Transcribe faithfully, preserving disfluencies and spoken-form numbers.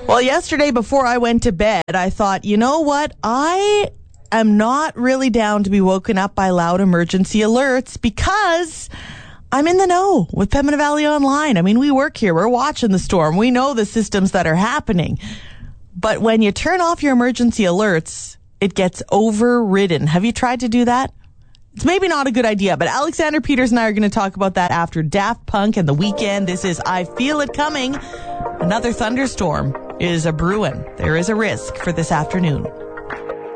Well, yesterday before I went to bed, I thought, you know what? I am not really down to be woken up by loud emergency alerts because I'm in the know with Pembina Valley Online. I mean, we work here. We're watching the storm. We know the systems that are happening. But when you turn off your emergency alerts, it gets overridden. Have you tried to do that? It's maybe not a good idea, but Alexander Peters and I are going to talk about that after Daft Punk and The Weeknd. This is I Feel It Coming. Another thunderstorm is a brewing. There is a risk for this afternoon.